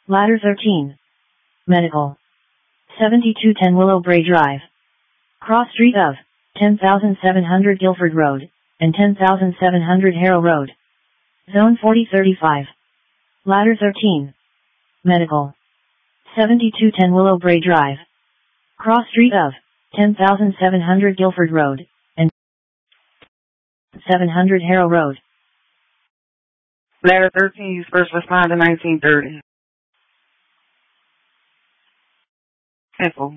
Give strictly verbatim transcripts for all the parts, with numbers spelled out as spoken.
Ladder thirteen. Medical. seventy-two ten Willow Bray Drive. Cross street of ten thousand seven hundred Guilford Road, and ten thousand seven hundred Harrow Road. Zone forty thirty-five. Ladder thirteen. Medical. seventy-two ten Willow Bray Drive. Cross street of ten thousand seven hundred Guilford Road, and seven hundred Harrow Road. Ladder thirteen, use first responder nineteen thirty. Simple.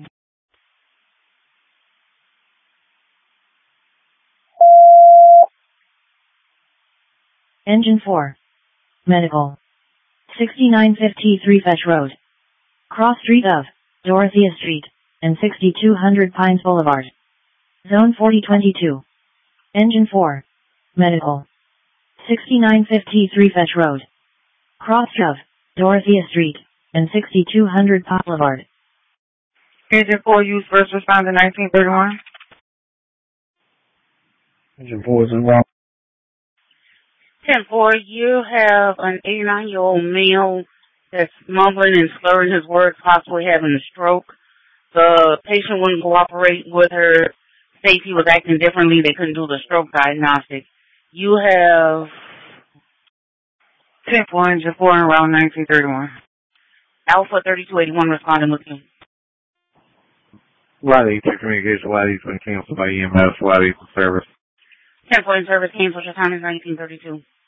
Engine four. Medical. sixty-nine fifty-three Fetch Road. Cross street of Dorothea Street, and sixty-two hundred Pines Boulevard. Zone forty twenty-two. Engine four. Medical. sixty-nine fifty-three Fetch Road. Cross of Dorothea Street, and sixty-two hundred Pines Boulevard. Engine four, use first responder nineteen thirty-one. Engine four is involved. ten four, you have an eighty-nine-year-old male that's mumbling and slurring his words, possibly having a stroke. The patient wouldn't cooperate with her, states he was acting differently. They couldn't do the stroke diagnostic. You have ten four, engine four, and route nineteen thirty-one. Alpha thirty-two eighty-one responding with you. Line eight two communication, line eight been canceled by E M S, line eight service. ten four in service, cancel. Your time is nineteen thirty-two.